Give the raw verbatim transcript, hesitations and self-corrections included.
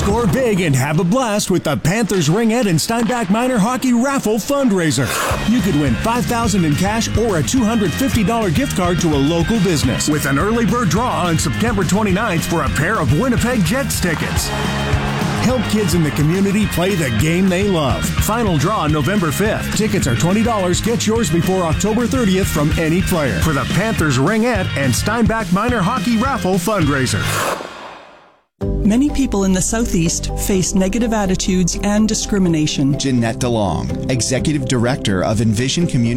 Score big and have a blast with the Panthers Ringette and Steinbach Minor Hockey Raffle Fundraiser. You could win five thousand dollars in cash or a two hundred fifty dollars gift card to a local business with an early bird draw on September twenty-ninth for a pair of Winnipeg Jets tickets. Help kids in the community play the game they love. Final draw November fifth. Tickets are twenty dollars. Get yours before October thirtieth from any player for the Panthers Ringette and Steinbach Minor Hockey Raffle Fundraiser. Many people in the Southeast face negative attitudes and discrimination. Jeanette DeLong, Executive Director of Envision Community